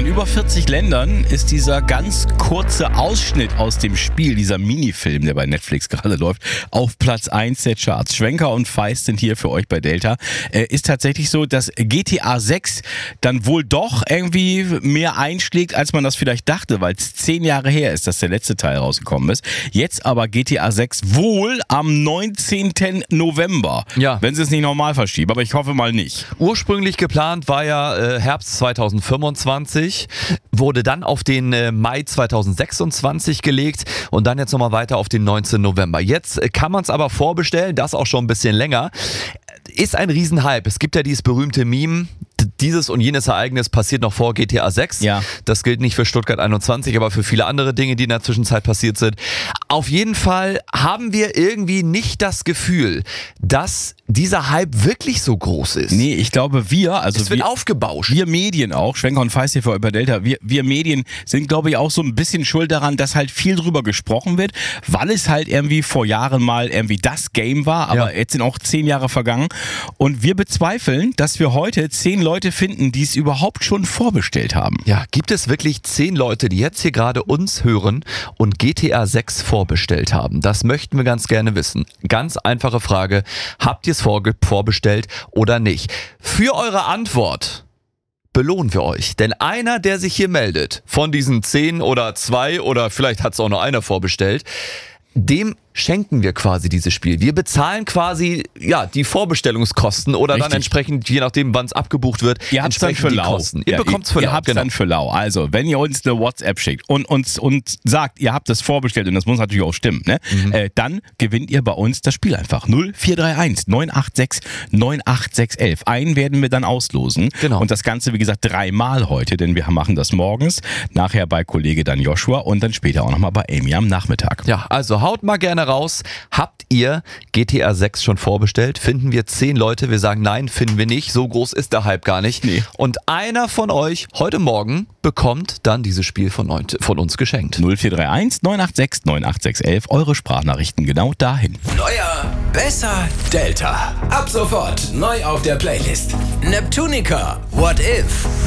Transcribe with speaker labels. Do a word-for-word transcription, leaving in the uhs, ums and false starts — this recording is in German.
Speaker 1: In über vierzig Ländern ist dieser ganz kurze Ausschnitt aus dem Spiel, dieser Minifilm, der bei Netflix gerade läuft, auf Platz eins der Charts. Schwenker und Feist sind hier für euch bei Delta. Äh, ist tatsächlich so, dass G T A sechs dann wohl doch irgendwie mehr einschlägt, als man das vielleicht dachte, weil es zehn Jahre her ist, dass der letzte Teil rausgekommen ist. Jetzt aber G T A sechs wohl am neunzehnten November.
Speaker 2: Ja.
Speaker 1: Wenn sie es nicht normal verschieben, aber ich hoffe mal nicht.
Speaker 2: Ursprünglich geplant war ja äh, Herbst zweitausendfünfundzwanzig, wurde dann auf den äh, Mai zweitausendsechsundzwanzig gelegt und dann jetzt nochmal weiter auf den neunzehnten November. Jetzt äh, kann man es aber vorbestellen, das auch schon ein bisschen länger. Ist ein Riesenhype. Es gibt ja dieses berühmte Meme, dieses und jenes Ereignis passiert noch vor G T A sechs.
Speaker 1: Ja.
Speaker 2: Das gilt nicht für Stuttgart einundzwanzig, aber für viele andere Dinge, die in der Zwischenzeit passiert sind. Auf jeden Fall haben wir irgendwie nicht das Gefühl, dass dieser Hype wirklich so groß ist.
Speaker 1: Nee, ich glaube wir, also
Speaker 2: es wird
Speaker 1: wir,
Speaker 2: aufgebauscht.
Speaker 1: wir Medien auch, Schwenker und Feist hier für Über Delta, wir, wir Medien sind glaube ich auch so ein bisschen schuld daran, dass halt viel drüber gesprochen wird, weil es halt irgendwie vor Jahren mal irgendwie das Game war, aber
Speaker 2: Ja.
Speaker 1: jetzt sind auch zehn Jahre vergangen und wir bezweifeln, dass wir heute zehn Leute finden, die es überhaupt schon vorbestellt haben.
Speaker 2: Ja, gibt es wirklich zehn Leute, die jetzt hier gerade uns hören und G T A sechs vorbestellt haben? Das möchten wir ganz gerne wissen. Ganz einfache Frage. Habt ihr es vorge- vorbestellt oder nicht? Für eure Antwort belohnen wir euch. Denn einer, der sich hier meldet, von diesen zehn oder zwei oder vielleicht hat es auch nur einer vorbestellt, dem schenken wir quasi dieses Spiel. Wir bezahlen quasi ja die Vorbestellungskosten oder
Speaker 1: Richtig.
Speaker 2: dann entsprechend, je nachdem wann es abgebucht wird,
Speaker 1: Ihr habt es dann für
Speaker 2: die
Speaker 1: lau.
Speaker 2: Kosten. Ihr
Speaker 1: Ja,
Speaker 2: bekommt es für
Speaker 1: ihr
Speaker 2: lau.
Speaker 1: habt es dann für lau. Also, wenn ihr uns eine WhatsApp schickt und uns und sagt, ihr habt es vorbestellt, und das muss natürlich auch stimmen, ne?
Speaker 2: Mhm.
Speaker 1: Äh, dann gewinnt ihr bei uns das Spiel einfach. null vier drei eins neun acht sechs neun acht sechs eins eins. Einen werden wir dann auslosen.
Speaker 2: Genau.
Speaker 1: Und das Ganze, wie gesagt, dreimal heute, denn wir machen das morgens, nachher bei Kollege dann Joshua und dann später auch nochmal bei Amy am Nachmittag.
Speaker 2: Ja, also haut mal gerne raus. Habt ihr G T A sechs schon vorbestellt? Finden wir zehn Leute? Wir sagen nein, finden wir nicht. So groß ist der Hype gar nicht.
Speaker 1: Nee.
Speaker 2: Und einer von euch heute Morgen bekommt dann dieses Spiel von, neun, von uns geschenkt.
Speaker 1: null vier drei eins neun acht sechs neun acht sechs eins eins. Eure Sprachnachrichten genau dahin.
Speaker 3: Neuer, besser, Delta. Ab sofort neu auf der Playlist. Neptunica, What If?